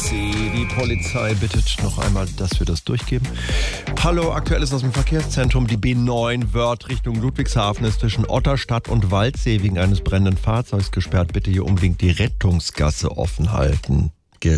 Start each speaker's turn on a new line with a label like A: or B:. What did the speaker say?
A: Upsi, die Polizei bittet noch einmal, dass wir das durchgeben. Hallo, Aktuelles aus dem Verkehrszentrum. Die B9 Wörth Richtung Ludwigshafen ist zwischen Otterstadt und Waldsee wegen eines brennenden Fahrzeugs gesperrt. Bitte hier unbedingt die Rettungsgasse offen halten.